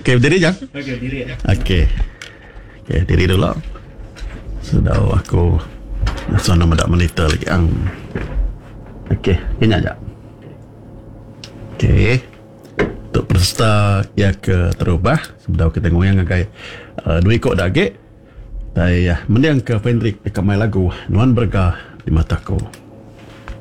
Okey, berdiri jang. Okey, diri. Okey. Okey, diri dulu. Sudah aku suara medak monitor lagi. Okey, ini aja. Okey. Untuk peserta yang ke terubah, sudah kita tengok yang agak dua ikut daging. Saya mendiang ke Fendrik dekat main lagu Nuan Bergah di Mataku.